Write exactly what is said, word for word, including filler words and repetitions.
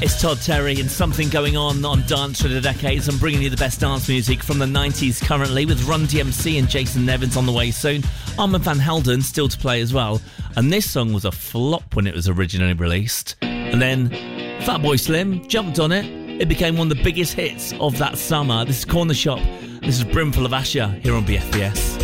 It's Todd Terry and Something Going On on Dance for the Decades. I'm bringing you the best dance music from the nineties currently, with Run D M C and Jason Nevins on the way soon. Armand van Helden still to play as well. And this song was a flop when it was originally released. And then Fatboy Slim jumped on it. It became one of the biggest hits of that summer. This is Corner Shop. This is Brimful of Asher here on B F B S.